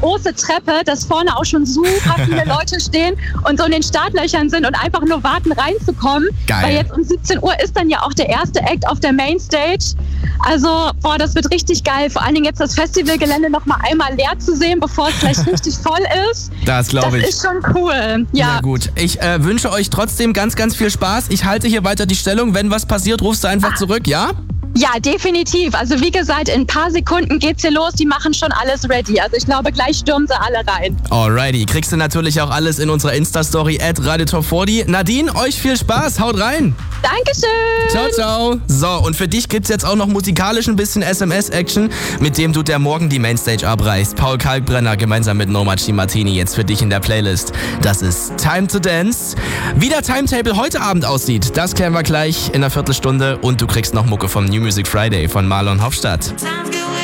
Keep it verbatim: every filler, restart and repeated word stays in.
große Treppe, dass vorne auch schon super viele Leute stehen und so in den Startlöchern sind und einfach nur warten reinzukommen. Geil. Weil jetzt um siebzehn Uhr ist dann ja auch der erste Act auf der Mainstage. Also, boah, das wird richtig geil. Vor allen Dingen jetzt das Festivalgelände noch mal einmal leer zu sehen, bevor es gleich richtig voll ist. Das glaube ich. Das ist schon cool. Ja. Na gut. Ich äh, wünsche euch trotzdem ganz, ganz viel Spaß. Ich halte hier weiter die Stellung. Wenn was passiert, rufst du einfach zurück, ja? Ja, definitiv. Also wie gesagt, in ein paar Sekunden geht's hier los. Die machen schon alles ready. Also ich glaube, gleich stürmen sie alle rein. Alrighty. Kriegst du natürlich auch alles in unserer Insta-Story at Radio Top vierzig. Nadine, euch viel Spaß. Haut rein. Dankeschön. Ciao, ciao. So, und für dich gibt's jetzt auch noch musikalisch ein bisschen S M S-Action, mit dem du der morgen die Mainstage abreißt. Paul Kalkbrenner gemeinsam mit Nomachi Martini jetzt für dich in der Playlist. Das ist Time to Dance. Wie der Timetable heute Abend aussieht, das klären wir gleich in einer Viertelstunde. Und du kriegst noch Mucke vom New Music Friday von Marlon Hofstadt.